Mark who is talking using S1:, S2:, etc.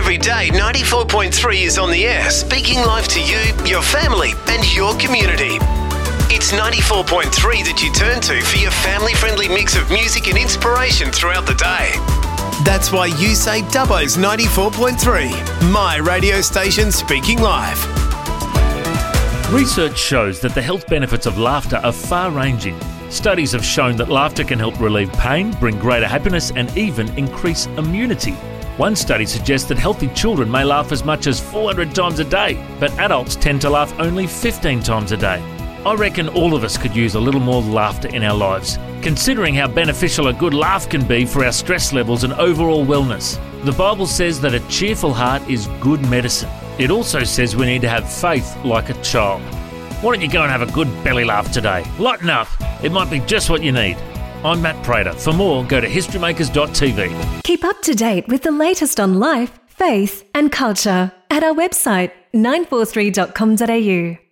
S1: Every day, 94.3 is on the air, speaking life to you, your family, and your community. It's 94.3 that you turn to for your family-friendly mix of music and inspiration throughout the day. That's why you say Dubbo's 94.3, my radio station speaking life.
S2: Research shows that the health benefits of laughter are far-ranging. Studies have shown that laughter can help relieve pain, bring greater happiness, and even increase immunity. One study suggests that healthy children may laugh as much as 400 times a day, but adults tend to laugh only 15 times a day. I reckon all of us could use a little more laughter in our lives, considering how beneficial a good laugh can be for our stress levels and overall wellness. The Bible says that a cheerful heart is good medicine. It also says we need to have faith like a child. Why don't you go and have a good belly laugh today? Lighten up. It might be just what you need. I'm Matt Prater. For more, go to historymakers.tv.
S3: Keep up to date with the latest on life, faith and culture at our website 943.com.au.